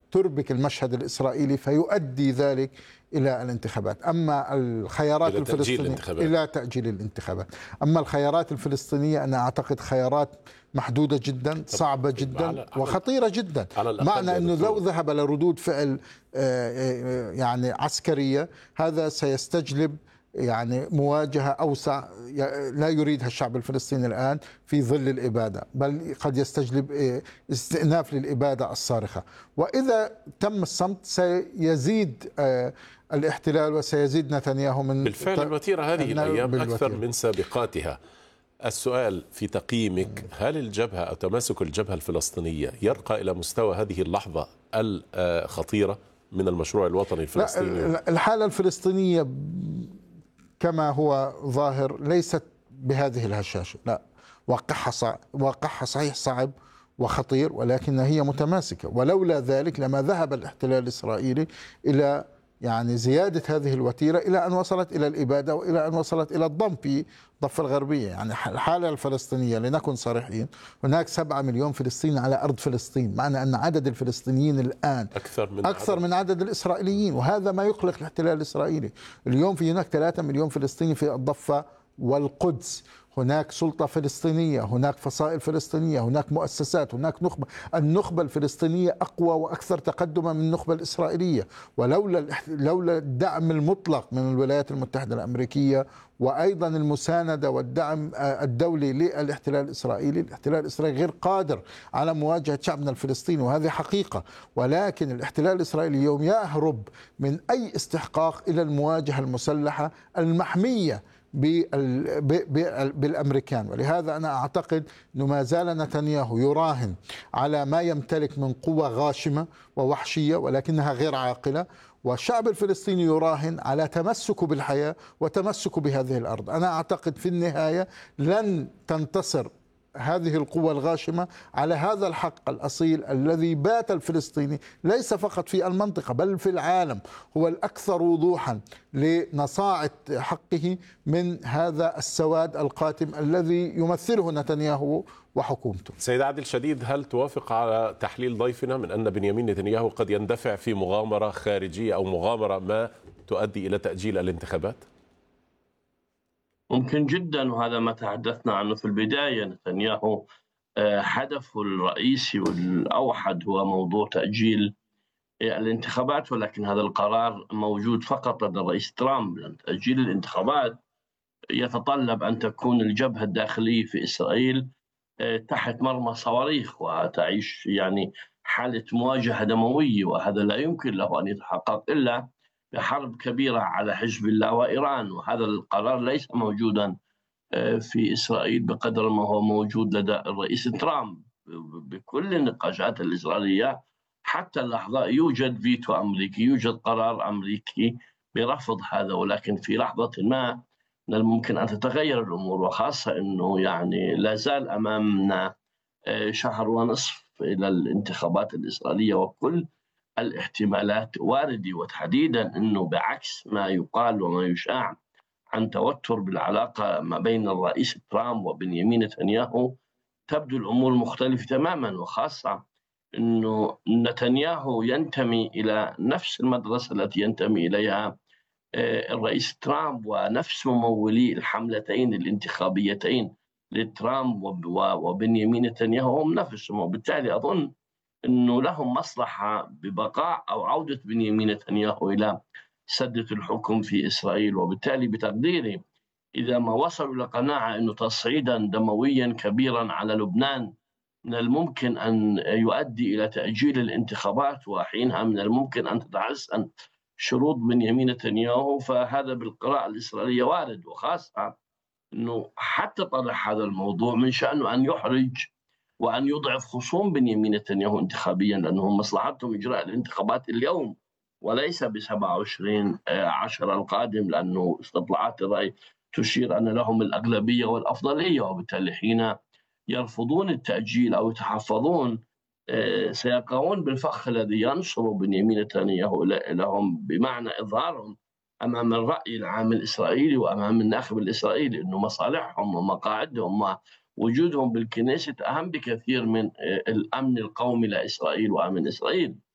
تربك المشهد الإسرائيلي فيؤدي ذلك إلى الانتخابات. أما الخيارات الفلسطينية إلى تأجيل الانتخابات. أما الخيارات الفلسطينية أنا أعتقد خيارات محدودة جدا، صعبة جدا وخطيرة جدا، معنى أنه لو ذهب لردود فعل يعني عسكرية هذا سيستجلب يعني مواجهة أوسع لا يريدها الشعب الفلسطيني الآن في ظل الإبادة، بل قد يستجلب استئناف للإبادة الصارخة. وإذا تم الصمت سيزيد الاحتلال وسيزيد نتنياهو من بالفعل الوتيرة هذه الأيام أكثر من سابقاتها. السؤال في تقييمك، هل الجبهة أو تماسك الجبهة الفلسطينية يرقى إلى مستوى هذه اللحظة الخطيرة من المشروع الوطني الفلسطيني؟ الحالة الفلسطينية كما هو ظاهر ليست بهذه الهشاشة، لا، واقعها صحيح صعب وخطير، ولكن هي متماسكة. ولولا ذلك لما ذهب الاحتلال الإسرائيلي إلى يعني زيادة هذه الوتيرة إلى أن وصلت إلى الإبادة وإلى أن وصلت إلى الضم في الضفة الغربية. يعني الحالة الفلسطينية لنكن صريحين، هناك 7 مليون فلسطيني على أرض فلسطين، معنى أن عدد الفلسطينيين الآن أكثر من عدد الإسرائيليين، وهذا ما يقلق الاحتلال الإسرائيلي. اليوم في هناك 3 مليون فلسطيني في الضفة والقدس، هناك سلطة فلسطينية، هناك فصائل فلسطينية، هناك مؤسسات، هناك نخبة. النخبة الفلسطينية أقوى وأكثر تقدما من النخبة الإسرائيلية. لولا الدعم المطلق من الولايات المتحدة الأمريكية وأيضا المساندة والدعم الدولي للاحتلال الإسرائيلي، الاحتلال الإسرائيلي غير قادر على مواجهة شعبنا الفلسطيني، وهذه حقيقة. ولكن الاحتلال الإسرائيلي اليوم يهرب من أي استحقاق إلى المواجهة المسلحة المحمية بالأمريكان. ولهذا أنا أعتقد أنه ما زال نتنياهو يراهن على ما يمتلك من قوة غاشمة ووحشية ولكنها غير عاقلة، والشعب الفلسطيني يراهن على تمسكه بالحياة وتمسكه بهذه الأرض. أنا أعتقد في النهاية لن تنتصر هذه القوة الغاشمة على هذا الحق الأصيل الذي بات الفلسطيني ليس فقط في المنطقة بل في العالم هو الأكثر وضوحا لنصاعة حقه من هذا السواد القاتم الذي يمثله نتنياهو وحكومته. سيد عادل شديد، هل توافق على تحليل ضيفنا من أن بنيامين نتنياهو قد يندفع في مغامرة خارجية أو مغامرة ما تؤدي إلى تأجيل الانتخابات؟ ممكن جدا، وهذا ما تحدثنا عنه في البداية. نتنياهو هدفه الرئيسي والأوحد هو موضوع تأجيل الانتخابات، ولكن هذا القرار موجود فقط لدى الرئيس ترامب، لأن تأجيل الانتخابات يتطلب أن تكون الجبهة الداخلية في إسرائيل تحت مرمى صواريخ وتعيش يعني حالة مواجهة دموية، وهذا لا يمكن له أن يتحقق إلا بحرب كبيرة على حزب الله وإيران. وهذا القرار ليس موجودا في إسرائيل بقدر ما هو موجود لدى الرئيس ترامب. بكل النقاشات الإسرائيلية حتى اللحظة يوجد فيتو أمريكي، يوجد قرار أمريكي برفض هذا، ولكن في لحظة ما من الممكن أن تتغير الأمور، وخاصة أنه يعني لا زال أمامنا شهر ونصف إلى الانتخابات الإسرائيلية، وكل الاحتمالات واردة. وتحديدا أنه بعكس ما يقال وما يشاع عن توتر بالعلاقة ما بين الرئيس ترامب وبنيامين نتنياهو، تبدو الأمور مختلفة تماما، وخاصة أنه نتنياهو ينتمي إلى نفس المدرسة التي ينتمي إليها الرئيس ترامب، ونفس ممولي الحملتين الانتخابيتين لترامب وبنيامين نتنياهو هم نفسهم، وبالتالي أظن أنه لهم مصلحة ببقاء أو عودة بنيامين نتنياهو إلى سدة الحكم في إسرائيل. وبالتالي بتقديري إذا ما وصلوا لقناعة أنه تصعيدا دمويا كبيرا على لبنان من الممكن أن يؤدي إلى تأجيل الانتخابات، وحينها من الممكن أن تتحسن شروط بنيامين نتنياهو، فهذا بالقراءة الإسرائيلية وارد. وخاصة أنه حتى طرح هذا الموضوع من شأنه أن يحرج وأن يضعف خصوم بنيامين نتنياهو انتخابيا، لأنهم مصلحتهم إجراء الانتخابات اليوم وليس ب27/10 القادم، لأنه استطلاعات الرأي تشير أن لهم الأغلبية والأفضلية، وبالتالي حين يرفضون التأجيل أو يتحفظون سيقعون بالفخ الذي ينصر بنيامين نتنياهو لهم، بمعنى إظهارهم أمام الرأي العام الإسرائيلي وأمام الناخب الإسرائيلي أنه مصالحهم ومقاعدهم ووجودهم بالكنيسة أهم بكثير من الأمن القومي لإسرائيل وأمن إسرائيل.